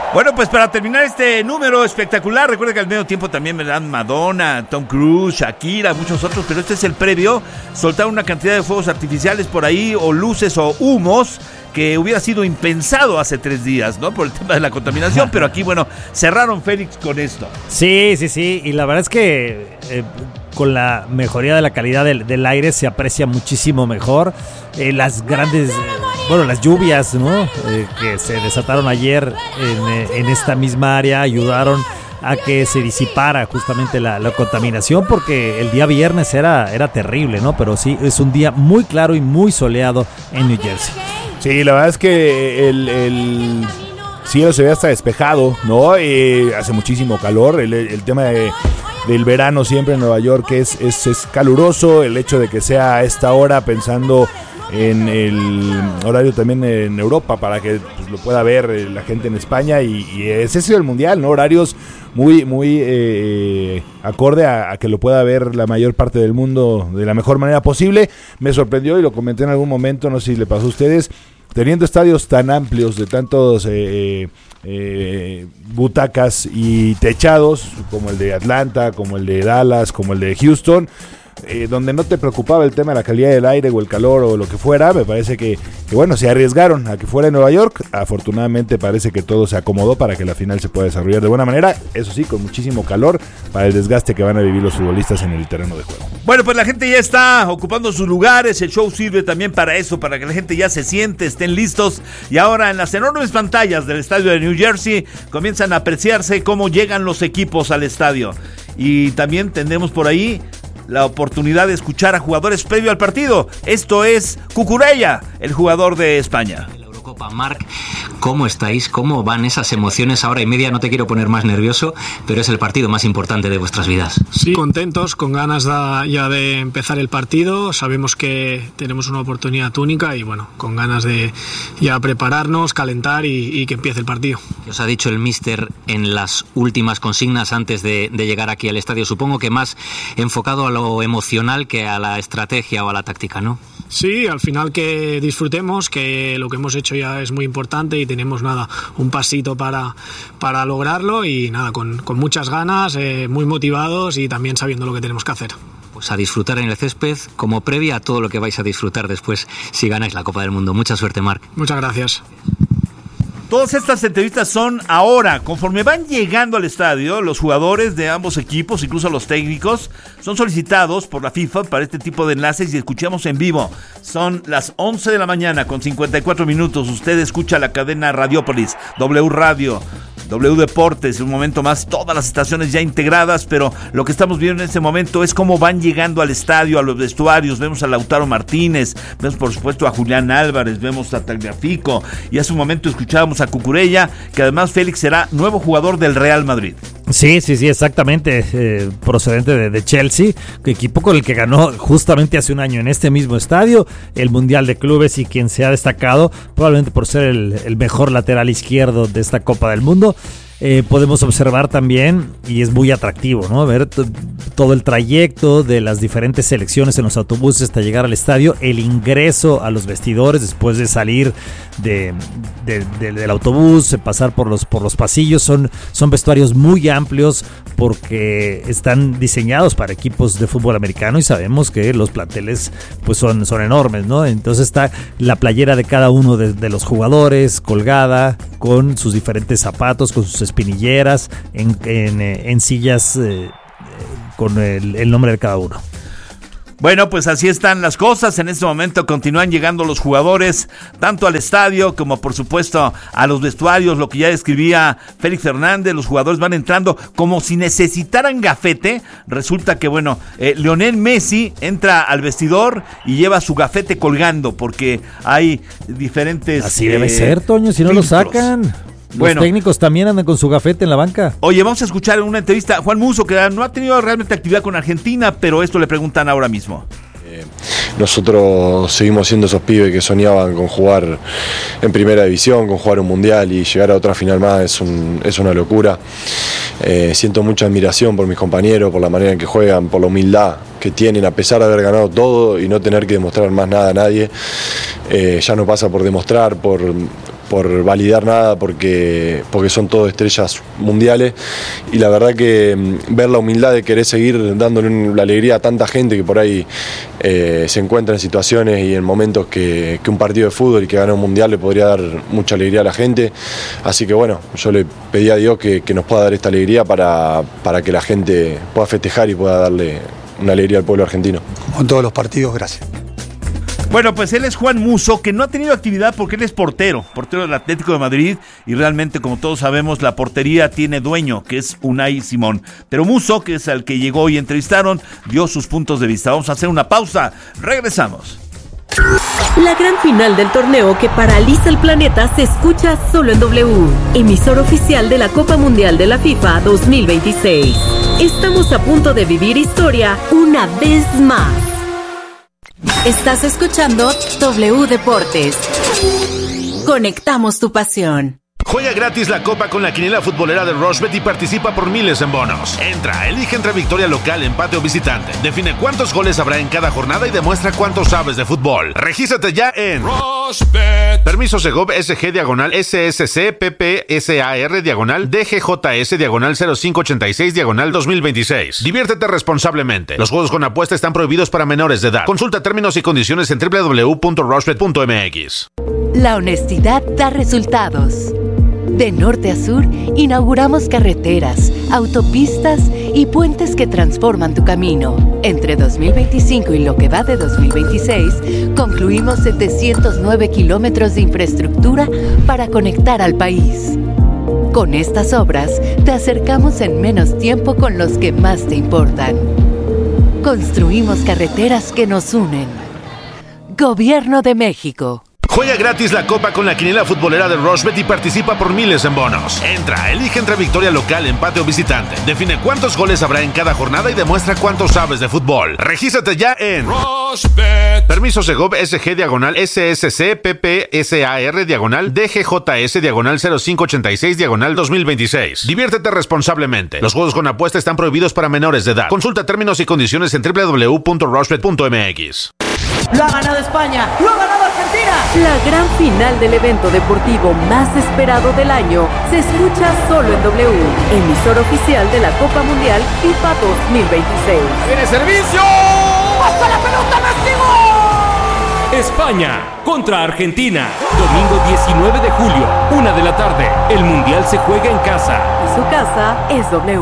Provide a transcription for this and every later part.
Bueno, pues para terminar este número espectacular, recuerda que al medio tiempo también verán Madonna, Tom Cruise, Shakira, muchos otros, pero este es el previo. Soltaron una cantidad de fuegos artificiales por ahí, o luces o humos, que hubiera sido impensado hace 3 días, ¿no? Por el tema de la contaminación, pero aquí, bueno, cerraron Félix con esto. Sí, y la verdad es que con la mejoría de la calidad del aire se aprecia muchísimo mejor. Las grandes, las lluvias, ¿no? Que se desataron ayer en esta misma área ayudaron a que se disipara justamente la contaminación, porque el día viernes era terrible, ¿no? Pero sí, es un día muy claro y muy soleado en New Jersey. Sí, la verdad es que el cielo se ve hasta despejado, ¿no? Hace muchísimo calor. El tema del verano siempre en Nueva York es caluroso. El hecho de que sea a esta hora, pensando en el horario también en Europa, para que pues, lo pueda ver la gente en España, y ese es el mundial, ¿no? Horarios muy acorde a que lo pueda ver la mayor parte del mundo de la mejor manera posible. Me sorprendió, y lo comenté en algún momento, no sé si le pasó a ustedes, teniendo estadios tan amplios de tantos butacas y techados, como el de Atlanta, como el de Dallas, como el de Houston, donde no te preocupaba el tema de la calidad del aire o el calor o lo que fuera. Me parece que bueno, se arriesgaron a que fuera en Nueva York. Afortunadamente parece que todo se acomodó para que la final se pueda desarrollar de buena manera, eso sí, con muchísimo calor, para el desgaste que van a vivir los futbolistas en el terreno de juego. Bueno, pues la gente ya está ocupando sus lugares, el show sirve también para eso, para que la gente ya se siente, estén listos, y ahora en las enormes pantallas del estadio de New Jersey comienzan a apreciarse cómo llegan los equipos al estadio, y también tendremos por ahí la oportunidad de escuchar a jugadores previo al partido. Esto es Cucurella, el jugador de España. Marc, ¿cómo estáis? ¿Cómo van esas emociones? Hora y media, no te quiero poner más nervioso, pero es el partido más importante de vuestras vidas. Sí, contentos, con ganas ya de empezar el partido. Sabemos que tenemos una oportunidad única y bueno, con ganas de ya prepararnos, calentar y que empiece el partido. ¿Qué os ha dicho el míster en las últimas consignas antes de llegar aquí al estadio? Supongo que más enfocado a lo emocional que a la estrategia o a la táctica, ¿no? Sí, al final que disfrutemos, que lo que hemos hecho ya es muy importante y tenemos un pasito para lograrlo, y con muchas ganas, muy motivados y también sabiendo lo que tenemos que hacer. Pues a disfrutar en el césped como previa a todo lo que vais a disfrutar después si ganáis la Copa del Mundo. Mucha suerte, Marc. Muchas gracias. Todas estas entrevistas son ahora, conforme van llegando al estadio, los jugadores de ambos equipos, incluso los técnicos, son solicitados por la FIFA para este tipo de enlaces y escuchamos en vivo. Son las 11 de la mañana con 54 minutos. Usted escucha la cadena Radiopolis, W Radio, W Deportes, un momento más, todas las estaciones ya integradas, pero lo que estamos viendo en este momento es cómo van llegando al estadio, a los vestuarios. Vemos a Lautaro Martínez, vemos por supuesto a Julián Álvarez, vemos a Tagliafico, y hace un momento escuchábamos a Cucurella, que además Félix será nuevo jugador del Real Madrid. Sí, exactamente, procedente de Chelsea, equipo con el que ganó justamente hace un año en este mismo estadio el Mundial de Clubes, y quien se ha destacado probablemente por ser el mejor lateral izquierdo de esta Copa del Mundo. Podemos observar también, y es muy atractivo, ¿no?, ver todo el trayecto de las diferentes selecciones en los autobuses hasta llegar al estadio, el ingreso a los vestidores después de salir del autobús, pasar por los pasillos. Son vestuarios muy amplios porque están diseñados para equipos de fútbol americano, y sabemos que los planteles pues son enormes, ¿no? Entonces está la playera de cada uno de los jugadores colgada con sus diferentes zapatos, con sus espinilleras en sillas con el nombre de cada uno. Bueno, pues así están las cosas. En este momento continúan llegando los jugadores tanto al estadio como por supuesto a los vestuarios, lo que ya describía Félix Fernández. Los jugadores van entrando como si necesitaran gafete. Resulta que Lionel Messi entra al vestidor y lleva su gafete colgando porque hay diferentes... Así debe ser, Toño, si no filtros. Lo sacan. Los técnicos también andan con su gafete en la banca. Oye, vamos a escuchar en una entrevista a Juan Musso, que no ha tenido realmente actividad con Argentina, pero esto le preguntan ahora mismo. Nosotros seguimos siendo esos pibes que soñaban con jugar en primera división, con jugar un mundial, y llegar a otra final más es una locura. Siento mucha admiración por mis compañeros, por la manera en que juegan, por la humildad que tienen a pesar de haber ganado todo y no tener que demostrar más nada a nadie. Ya no pasa por demostrar, por por validar nada porque son todas estrellas mundiales, y la verdad que ver la humildad de querer seguir dándole la alegría a tanta gente que por ahí se encuentra en situaciones y en momentos que un partido de fútbol y que gana un mundial le podría dar mucha alegría a la gente. Así que bueno, yo le pedí a Dios que nos pueda dar esta alegría para que la gente pueda festejar y pueda darle una alegría al pueblo argentino. Con todos los partidos, gracias. Bueno, pues él es Juan Musso, que no ha tenido actividad porque él es portero del Atlético de Madrid, y realmente, como todos sabemos, la portería tiene dueño, que es Unai Simón. Pero Musso, que es al que llegó y entrevistaron, dio sus puntos de vista. Vamos a hacer una pausa, regresamos. La gran final del torneo que paraliza el planeta se escucha solo en W, emisor oficial de la Copa Mundial de la FIFA 2026. Estamos a punto de vivir historia una vez más. Estás escuchando W Deportes. Conectamos tu pasión. Juega gratis la Copa con la quiniela futbolera de Rushbet y participa por miles en bonos. Entra, elige entre victoria local, empate o visitante. Define cuántos goles habrá en cada jornada y demuestra cuánto sabes de fútbol. Regístrate ya en Rushbet. Permiso Segov SG diagonal SSC PPSAR diagonal DGJS diagonal 0586 diagonal 2026. Diviértete responsablemente. Los juegos con apuesta están prohibidos para menores de edad. Consulta términos y condiciones en www.rushbet.mx. La honestidad da resultados. De norte a sur, inauguramos carreteras, autopistas y puentes que transforman tu camino. Entre 2025 y lo que va de 2026, concluimos 709 kilómetros de infraestructura para conectar al país. Con estas obras, te acercamos en menos tiempo con los que más te importan. Construimos carreteras que nos unen. Gobierno de México. Juega gratis la Copa con la quiniela futbolera de Rushbet y participa por miles en bonos. Entra, elige entre victoria local, empate o visitante. Define cuántos goles habrá en cada jornada y demuestra cuánto sabes de fútbol. Regístrate ya en Rushbet. Permiso Segov SG diagonal SSC PPSAR diagonal DGJS diagonal 0586 diagonal 2026. Diviértete responsablemente. Los juegos con apuesta están prohibidos para menores de edad. Consulta términos y condiciones en www.rushbet.mx. ¡Lo ha ganado España! ¡Lo ha ganado Argentina! La gran final del evento deportivo más esperado del año se escucha solo en W, emisor oficial de la Copa Mundial FIFA 2026. ¡Viene servicio! ¡Pasa la pelota, Máximo! España contra Argentina. Domingo 19 de julio, 1 de la tarde. El Mundial se juega en casa. Y su casa es W.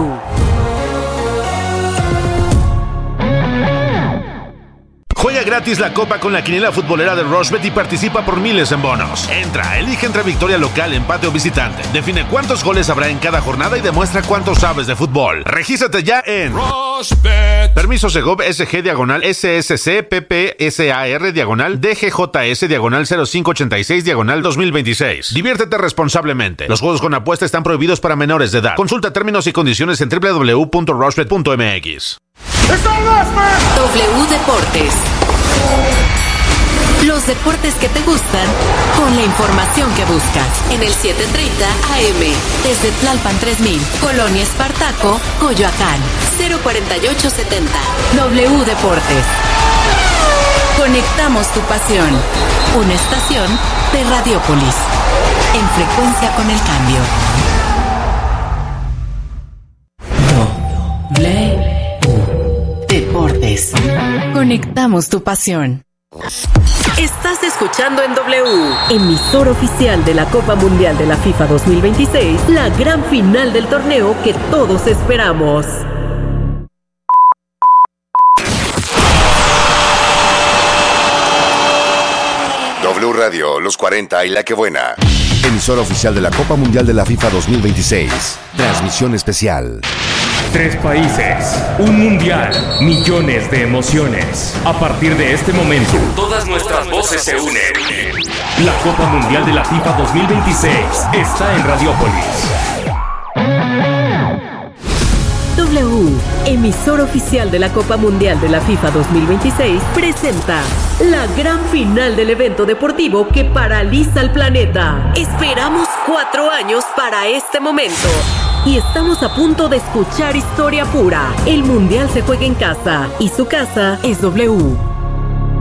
Juega gratis la Copa con la quiniela futbolera de Rushbet y participa por miles en bonos. Entra, elige entre victoria local, empate o visitante. Define cuántos goles habrá en cada jornada y demuestra cuánto sabes de fútbol. Regístrate ya en Rushbet. Permiso Segov SG diagonal SSC PPSAR diagonal DGJS diagonal 0586 diagonal 2026. Diviértete responsablemente. Los juegos con apuesta están prohibidos para menores de edad. Consulta términos y condiciones en www.rushbet.mx. W Deportes. Los deportes que te gustan con la información que buscas. En el 730 AM. Desde Tlalpan 3000, Colonia Espartaco, Coyoacán. 04870. W Deportes. Conectamos tu pasión. Una estación de Radiópolis. En frecuencia con el cambio. Deportes. Conectamos tu pasión. Estás escuchando en W, emisor oficial de la Copa Mundial de la FIFA 2026, la gran final del torneo que todos esperamos. W Radio, los 40 y La Que Buena. Emisor oficial de la Copa Mundial de la FIFA 2026. Transmisión especial. 3 países, un mundial, millones de emociones. A partir de este momento, todas nuestras voces se unen. La Copa Mundial de la FIFA 2026 está en Radiópolis. W, emisor oficial de la Copa Mundial de la FIFA 2026, presenta la gran final del evento deportivo que paraliza el planeta. Esperamos 4 años para este momento. Y estamos a punto de escuchar historia pura. El Mundial se juega en casa y su casa es W.